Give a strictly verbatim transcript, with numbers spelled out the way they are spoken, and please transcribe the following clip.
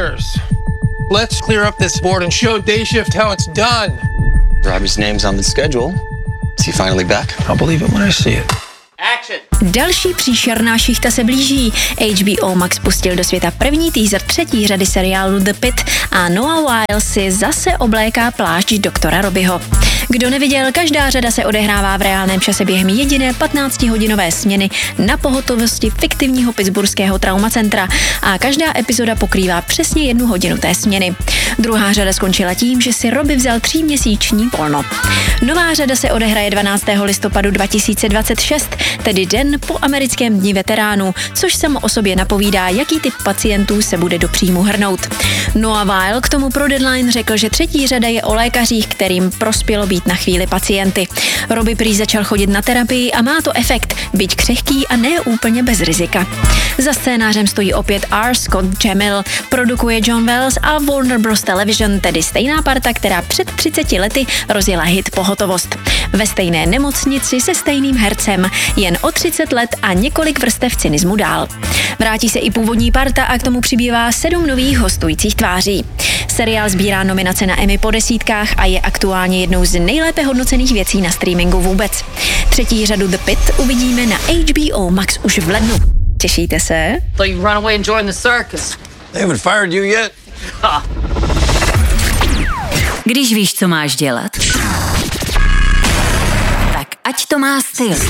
Brothers. Let's clear up this board and show Day Shift how it's done. Robbie's name's on the schedule. Is he finally back? I'll believe it when I see it. Další příšerná šichta se blíží. H B O Max pustil do světa první teaser třetí řady seriálu The Pitt a Noah Wyle si zase obléká plášť doktora Robbieho. Kdo neviděl, každá řada se odehrává v reálném čase během jediné patnáctihodinové směny na pohotovosti fiktivního pittsburghského traumacentra a každá epizoda pokrývá přesně jednu hodinu té směny. Druhá řada skončila tím, že si Robbie vzal tříměsíční volno. Nová řada se odehraje dvanáctého listopadu dva tisíce dvacet šest, tedy den po americkém dni veteránů, což samo o sobě napovídá, jaký typ pacientů se bude do příjmu hrnout. Noah Wyle k tomu pro Deadline řekl, že třetí řada je o lékařích, kterým prospělo být na chvíli pacienty. Robbie prý začal chodit na terapii a má to efekt, byť křehký a ne úplně bez rizika. Za scénářem stojí opět R. Scott Jamil, produkuje John Wells a Warner Bros. Television, tedy stejná parta, která před třiceti lety rozjela hit Pohotovost. Ve stejné nemocnici se stejným hercem, jen o třicet let a několik vrstev cynismu dál. Vrátí se i původní parta a k tomu přibývá sedm nových hostujících tváří. Seriál sbírá nominace na Emmy po desítkách a je aktuálně jednou z nejlépe hodnocených věcí na streamingu vůbec. Třetí řadu The Pitt uvidíme na H B O Max už v lednu. Těšíte se? So you run away and join the circus. They haven't fired you yet? Když víš, co máš dělat, tak ať to má styl.